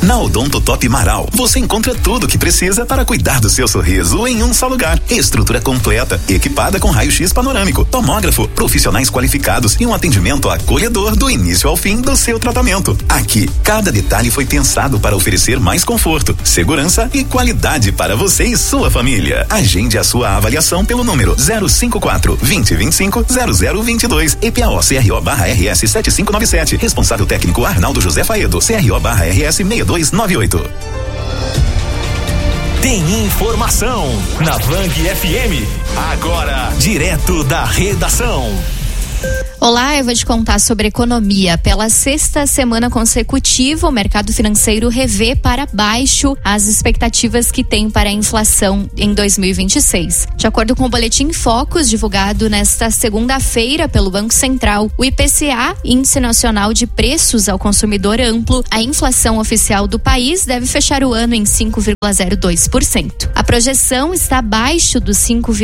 Na Odonto Top Marau, você encontra tudo o que precisa para cuidar do seu sorriso em um só lugar. Estrutura completa, equipada com raio-x panorâmico, tomógrafo, profissionais qualificados e um atendimento acolhedor do início ao fim do seu tratamento. Aqui, cada detalhe foi pensado para oferecer mais conforto, segurança e qualidade para você e sua família. Agende a sua avaliação pelo número 054-2025-0022. EPAO-CRO/RS 7597. Responsável técnico Arnaldo José Faedo. CRO/RS 6298. Tem informação na Vang FM. Agora, direto da redação. Olá, eu vou te contar sobre economia. Pela sexta semana consecutiva, o mercado financeiro revê para baixo as expectativas que tem para a inflação em 2026. De acordo com o Boletim Focus, divulgado nesta segunda-feira pelo Banco Central, o IPCA, Índice Nacional de Preços ao Consumidor Amplo, a inflação oficial do país deve fechar o ano em 5,02%. A projeção está abaixo dos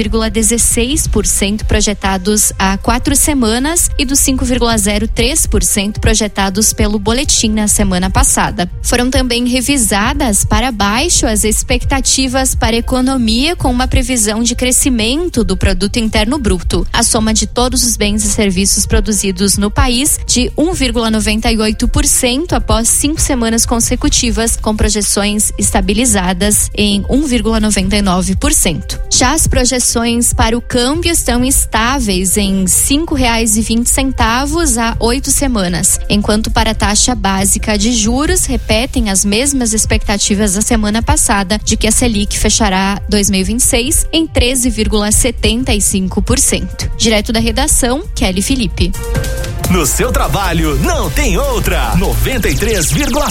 5,16% projetados há 4 semanas e dos 5,03% projetados pelo boletim na semana passada. Foram também revisadas para baixo as expectativas para a economia, com uma previsão de crescimento do produto interno bruto, a soma de todos os bens e serviços produzidos no país, de 1,98% após 5 semanas consecutivas, com projeções estabilizadas em 1,99%. Já as projeções para o câmbio estão estáveis em R$ 5,20 há 8 semanas, enquanto para a taxa básica de juros repetem as mesmas expectativas da semana passada, de que a Selic fechará 2026 em 13,75%. Direto da redação, Kelly Felipe. No seu trabalho não tem outra. 93,7